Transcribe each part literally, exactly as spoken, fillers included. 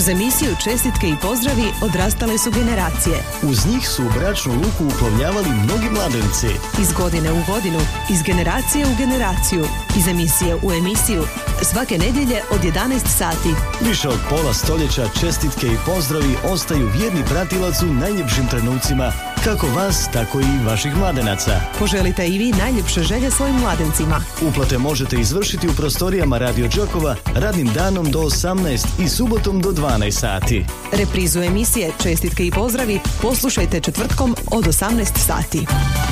Kroz emisiju Čestitke i pozdravi odrastale su generacije. Uz njih su u bračnu luku uplovljavali mnogi mladenci. Iz godine u godinu, iz generacije u generaciju, iz emisije u emisiju, svake nedjelje od jedanaest sati. Više od pola stoljeća čestitke i pozdravi ostaju vjerni pratilac u najljepšim trenucima, kako vas, tako i vaših mladenaca. Poželite i vi najljepše želje svojim mladencima. Uplate možete izvršiti u prostorijama Radio Đakova radnim danom do osamnaest i subotom do dvanaest sati. Reprizu emisije Čestitke i pozdravi poslušajte četvrtkom od osamnaest sati.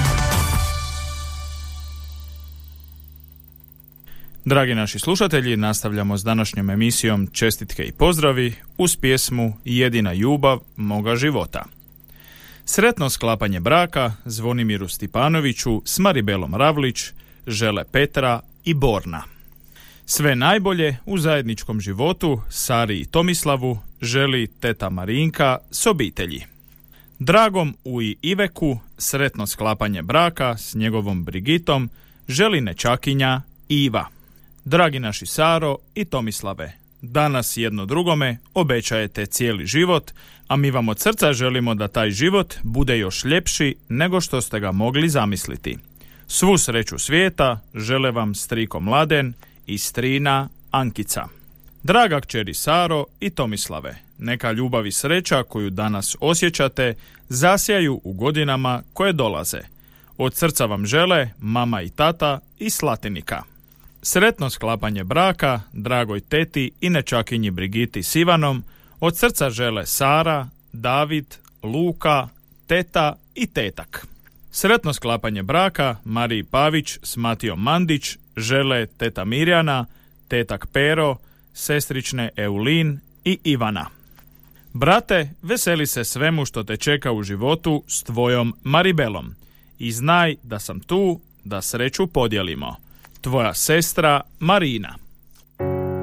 Dragi naši slušatelji, nastavljamo s današnjom emisijom Čestitke i pozdravi uz pjesmu Jedina ljubav moga života. Sretno sklapanje braka Zvonimiru Stipanoviću s Maribelom Ravlić žele Petra i Borna. Sve najbolje u zajedničkom životu Sari i Tomislavu želi teta Marinka s obitelji. Dragom Uji Iveku sretno sklapanje braka s njegovom Brigitom želi nečakinja Iva. Dragi naši Saro i Tomislave, danas jedno drugome obećajete cijeli život, a mi vam od srca želimo da taj život bude još ljepši nego što ste ga mogli zamisliti. Svu sreću svijeta žele vam striko Mladen i strina Ankica. Draga kćeri Saro i Tomislave, neka ljubav i sreća koju danas osjećate zasjaju u godinama koje dolaze. Od srca vam žele mama i tata iz Slatinika. Sretno sklapanje braka dragoj teti i nečakinji Brigiti s Ivanom od srca žele Sara, David, Luka, teta i tetak. Sretno sklapanje braka Mariji Pavić s Matijom Mandić žele teta Mirjana, tetak Pero, sestrične Eulin i Ivana. Brate, veseli se svemu što te čeka u životu s tvojom Maribelom i znaj da sam tu da sreću podijelimo. Tvoja sestra Marina.